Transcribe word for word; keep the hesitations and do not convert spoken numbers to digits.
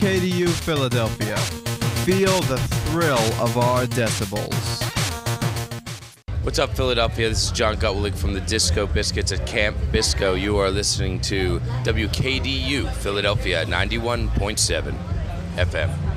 K D U Philadelphia. Feel the thrill of our decibels. What's up, Philadelphia? This is John Gutwillig from the Disco Biscuits at Camp Bisco. You are listening to W K D U Philadelphia ninety-one point seven F M.